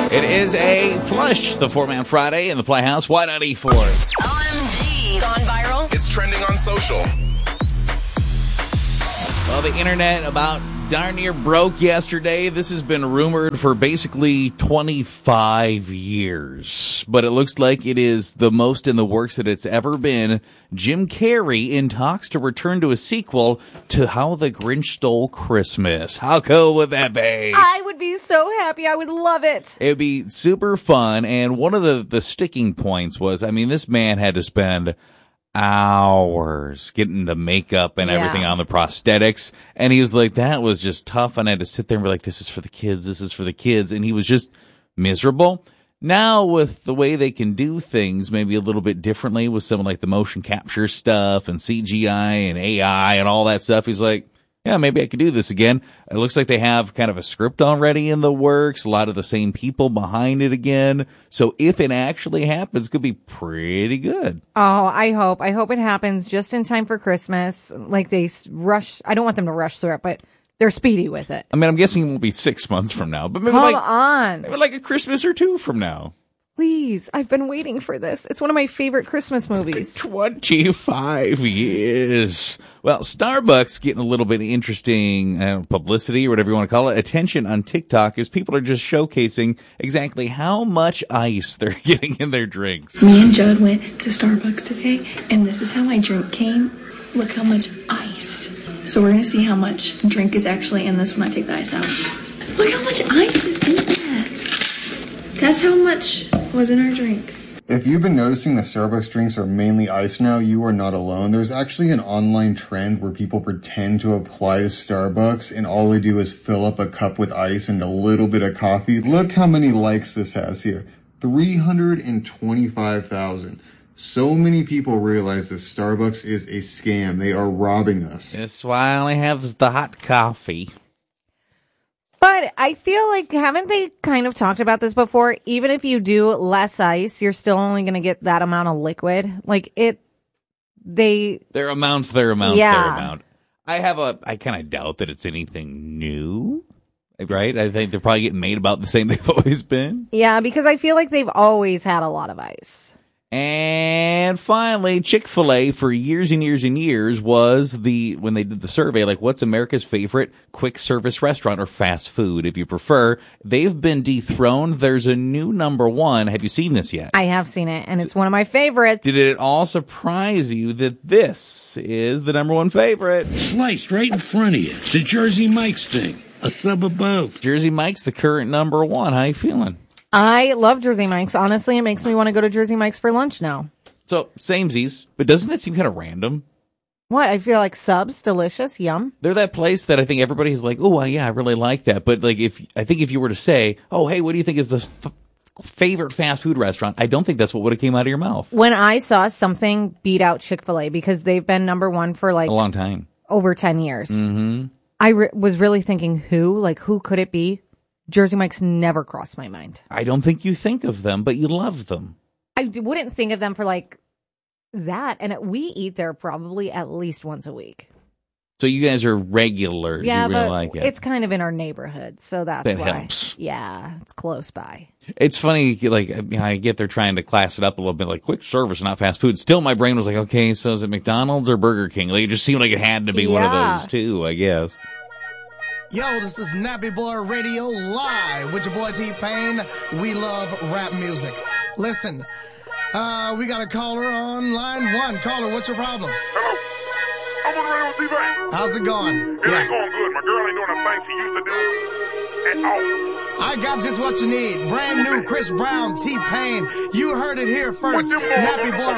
It is a flush, the 4-Man Friday in the Playhouse. Why not E4? OMG. Gone viral. It's trending on social. Well, the internet about darn near broke yesterday. This has been rumored for basically 25 years. But it looks like it is the most in the works that it's ever been. Jim Carrey in talks to return to a sequel to How the Grinch Stole Christmas. How cool would that be? I would be so happy. I would love it. It would be super fun. And one of the sticking points was, I mean, this man had to spend hours getting the makeup and everything on the prosthetics. And he was like, that was just tough. And I had to sit there and be like, this is for the kids. This is for the kids. And he was just miserable. Now with the way they can do things maybe a little bit differently with some of like the motion capture stuff and CGI and AI and all that stuff, he's like, yeah, maybe I could do this again. It looks like they have kind of a script already in the works, a lot of the same people behind it again. So if it actually happens, it could be pretty good. Oh, I hope it happens just in time for Christmas. Like they rush. I don't want them to rush through it, but they're speedy with it. I mean, I'm guessing it won't be 6 months from now, but maybe maybe like a Christmas or two from now. Please, I've been waiting for this. It's one of my favorite Christmas movies. 25 years. Well, Starbucks getting a little bit of interesting publicity or whatever you want to call it, attention on TikTok as people are just showcasing exactly how much ice they're getting in their drinks. Me and Judd went to Starbucks today, and this is how my drink came. Look how much ice. So we're going to see how much drink is actually in this when I take the ice out. Look how much ice is in that. That's how much was in our drink. If you've been noticing that Starbucks drinks are mainly ice now, you are not alone. There's actually an online trend where people pretend to apply to Starbucks and all they do is fill up a cup with ice and a little bit of coffee. Look how many likes this has here. 325,000. So many people realize that Starbucks is a scam. They are robbing us. That's why I only have the hot coffee. But I feel like, haven't they kind of talked about this before? Even if you do less ice, you're still only going to get that amount of liquid. Like their amount. I kind of doubt that it's anything new, right? I think they're probably getting made about the same they've always been. Yeah, because I feel like they've always had a lot of ice. And finally, Chick-fil-A for years and years and years was when they did the survey, like what's America's favorite quick service restaurant or fast food, if you prefer. They've been dethroned. There's a new number one. Have you seen this yet? I have seen it, and it's one of my favorites. Did it all surprise you that this is the number one favorite? Sliced right in front of you. It's the Jersey Mike's thing. A sub above. Jersey Mike's the current number one. How you feeling? I love Jersey Mike's. Honestly, it makes me want to go to Jersey Mike's for lunch now. So, samesies, but doesn't that seem kind of random? What? I feel like subs, delicious, yum. They're that place that I think everybody's like, oh, well, yeah, I really like that. But like, if you were to say, oh, hey, what do you think is the favorite fast food restaurant? I don't think that's what would have came out of your mouth. When I saw something beat out Chick-fil-A because they've been number one for like a long time, over 10 years. Mm-hmm. I was really thinking, who could it be? Jersey Mike's never crossed my mind. I don't think you think of them, but you love them. I wouldn't think of them for like that. And we eat there probably at least once a week. So you guys are regulars. Yeah, you really but like it. It's kind of in our neighborhood, so that's that why. Helps. Yeah, it's close by. It's funny, like, I get they're trying to class it up a little bit, like quick service, not fast food. Still, my brain was like, okay, so is it McDonald's or Burger King? Like, it just seemed like it had to be one of those two, I guess. Yo, this is Nappy Boy Radio live with your boy T-Pain. We love rap music. Listen, we got a caller on line one. Caller, what's your problem? Hello. I'm on the radio with T-Pain. How's it going? It ain't going good. My girl ain't doing the thing she used to do at all. I got just what you need. Brand new Chris Brown, T-Pain. You heard it here first. Nappy Boy